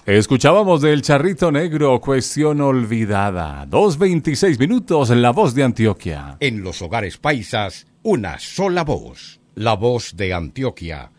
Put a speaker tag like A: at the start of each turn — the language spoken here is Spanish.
A: Escuchábamos del Charrito Negro, Cuestión Olvidada. 2:26 minutos, La Voz de Antioquia.
B: En los hogares paisas, una sola voz. La Voz de Antioquia.